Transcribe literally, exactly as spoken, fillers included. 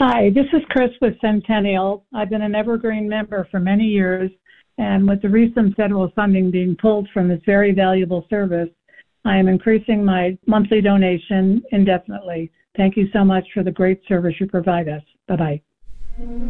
Hi, this is Chris with Centennial. I've been an Evergreen member for many years, and with the recent federal funding being pulled from this very valuable service, I am increasing my monthly donation indefinitely. Thank you so much for the great service you provide us. Bye-bye.